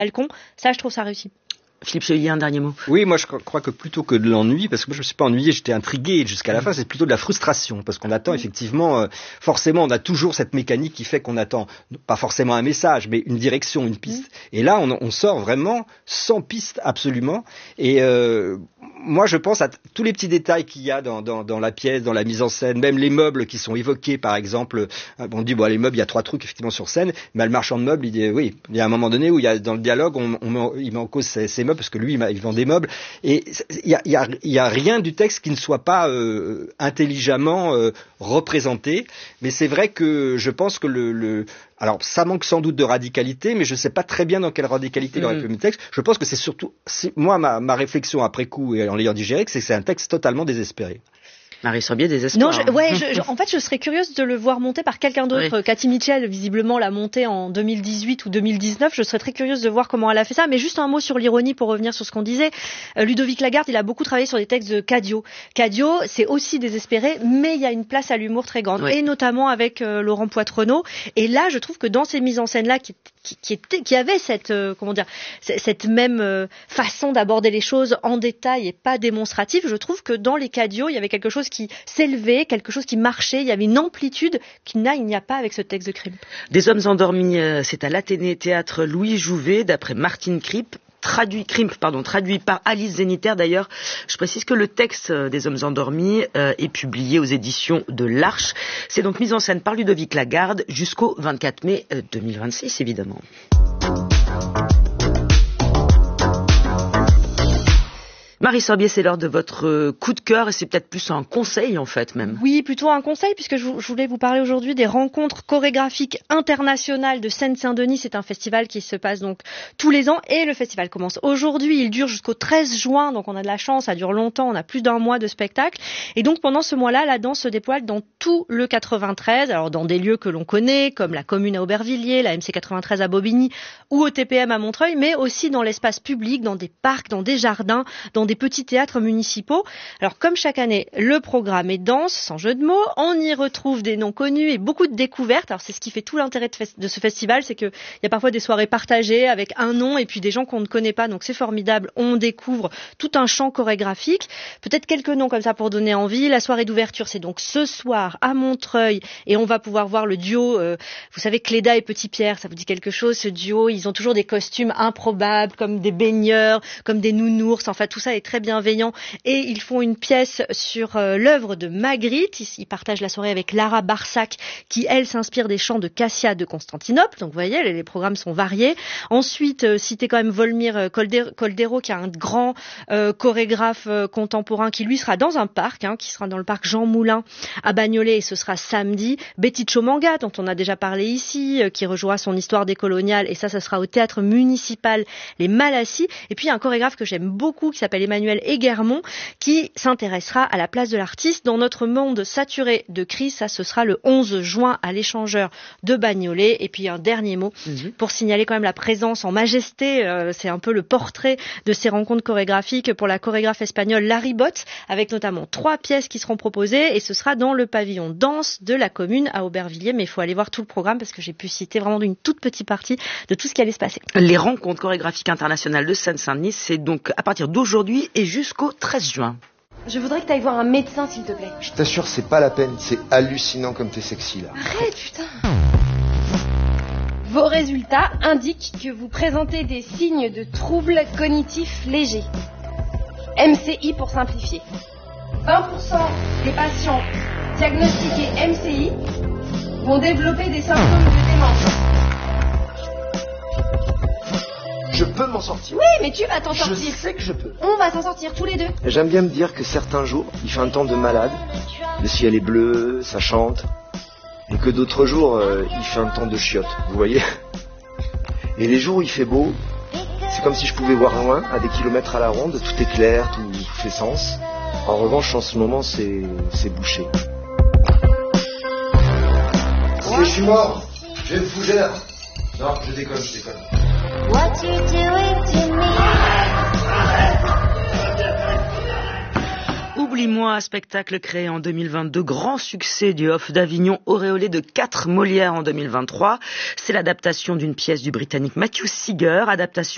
balcon. Ça, je trouve ça réussi. Philippe Chevalier, un dernier mot. Oui, moi je crois que plutôt que de l'ennui, parce que moi je me suis pas ennuyé, j'étais intrigué jusqu'à la fin, c'est plutôt de la frustration, parce qu'on attend effectivement, forcément on a toujours cette mécanique qui fait qu'on attend, pas forcément un message, mais une direction, une piste. Et là on sort vraiment sans piste absolument, et moi je pense à tous les petits détails qu'il y a dans la pièce, dans la mise en scène, même les meubles qui sont évoqués par exemple, on dit bon les meubles il y a 3 trucs effectivement sur scène, mais le marchand de meubles il dit oui, il y a un moment donné où il y a dans le dialogue il met en cause ces meubles parce que lui il vend des meubles et il y a rien du texte qui ne soit pas intelligemment représenté, mais c'est vrai que je pense que alors ça manque sans doute de radicalité, mais je ne sais pas très bien dans quelle radicalité il aurait pu mettre le texte. Je pense que c'est surtout moi ma réflexion après coup et en l'ayant digéré, que c'est un texte totalement désespéré. Marie Sorbier, désespoir. Non, en fait, je serais curieuse de le voir monter par quelqu'un d'autre. Oui. Cathy Mitchell, visiblement, l'a monté en 2018 ou 2019. Je serais très curieuse de voir comment elle a fait ça. Mais juste un mot sur l'ironie pour revenir sur ce qu'on disait. Ludovic Lagarde, il a beaucoup travaillé sur des textes de Cadio. Cadio, c'est aussi désespéré, mais il y a une place à l'humour très grande. Oui. Et notamment avec Laurent Poitrenaud. Et là, je trouve que dans ces mises en scène-là, qui avait cette même façon d'aborder les choses en détail et pas démonstrative, je trouve que dans les Cadio, il y avait quelque chose qui s'élevait, quelque chose qui marchait, il y avait une amplitude il n'y a pas avec ce texte de Crime. Des hommes endormis, c'est à l'Athénée Théâtre Louis Jouvet, d'après Martine Kripp. Traduit par Alice Zéniter. D'ailleurs, je précise que le texte des hommes endormis est publié aux éditions de l'Arche. C'est donc mis en scène par Ludovic Lagarde jusqu'au 24 mai 2026, évidemment. Marie Sorbier, c'est l'heure de votre coup de cœur et c'est peut-être plus un conseil en fait même. Oui, plutôt un conseil puisque je voulais vous parler aujourd'hui des rencontres chorégraphiques internationales de Seine-Saint-Denis. C'est un festival qui se passe donc tous les ans et le festival commence aujourd'hui. Il dure jusqu'au 13 juin, donc on a de la chance, ça dure longtemps, on a plus d'un mois de spectacle. Et donc pendant ce mois-là, la danse se déploie dans tout le 93, alors dans des lieux que l'on connaît comme la Commune à Aubervilliers, la MC 93 à Bobigny ou au TPM à Montreuil, mais aussi dans l'espace public, dans des parcs, dans des jardins, dans des petits théâtres municipaux. Alors comme chaque année, le programme est dense, sans jeu de mots. On y retrouve des noms connus et beaucoup de découvertes. Alors c'est ce qui fait tout l'intérêt de ce festival, c'est qu'il y a parfois des soirées partagées avec un nom et puis des gens qu'on ne connaît pas. Donc c'est formidable. On découvre tout un champ chorégraphique. Peut-être quelques noms comme ça pour donner envie. La soirée d'ouverture, c'est donc ce soir à Montreuil et on va pouvoir voir le duo. Vous savez, Cléda et Petit Pierre, ça vous dit quelque chose? Ce duo, ils ont toujours des costumes improbables, comme des baigneurs, comme des nounours. Enfin, tout ça est très bienveillant et ils font une pièce sur l'œuvre de Magritte. Ils partagent la soirée avec Lara Barsac qui, elle, s'inspire des chants de Cassia de Constantinople. Donc, vous voyez, les programmes sont variés. Ensuite, citez quand même Volmir Coldero qui est un grand chorégraphe contemporain qui, lui, sera dans un parc, qui sera dans le parc Jean Moulin à Bagnolet et ce sera samedi. Betty Chomanga, dont on a déjà parlé ici, qui rejouera son histoire décoloniale et ça sera au théâtre municipal Les Malassis. Et puis, il y a un chorégraphe que j'aime beaucoup qui s'appelle Emmanuel Eguermont qui s'intéressera à la place de l'artiste dans notre monde saturé de crise. Ça, ce sera le 11 juin à l'Échangeur de Bagnolet. Et puis un dernier mot pour signaler quand même la présence en majesté. C'est un peu le portrait de ces rencontres chorégraphiques pour la chorégraphe espagnole Larry Bott, avec notamment 3 pièces qui seront proposées et ce sera dans le pavillon danse de la Commune à Aubervilliers. Mais il faut aller voir tout le programme parce que j'ai pu citer vraiment une toute petite partie de tout ce qui allait se passer. Les rencontres chorégraphiques internationales de Seine-Saint-Denis, c'est donc à partir d'aujourd'hui et jusqu'au 13 juin. Je voudrais que tu ailles voir un médecin, s'il te plaît. Je t'assure, c'est pas la peine. C'est hallucinant comme t'es sexy, là. Arrête, putain. Vos résultats indiquent que vous présentez des signes de troubles cognitifs légers. MCI pour simplifier. 20% des patients diagnostiqués MCI vont développer des symptômes de démence. Je peux m'en sortir. Oui, mais tu vas t'en sortir. Je sais que je peux. On va s'en sortir tous les deux. J'aime bien me dire que certains jours, il fait un temps de malade. Le ciel est bleu, ça chante. Et que d'autres jours, il fait un temps de chiotte, vous voyez. Et les jours où il fait beau, c'est comme si je pouvais voir loin, à des kilomètres à la ronde. Tout est clair, tout fait sens. En revanche, en ce moment, c'est bouché. Si je suis mort, j'ai une fougère. Non, je déconne. What you doing to me? Oublie-moi, spectacle créé en 2022, grand succès du Off d'Avignon, auréolé de 4 Molières en 2023. C'est l'adaptation d'une pièce du Britannique Matthew Seeger, adaptation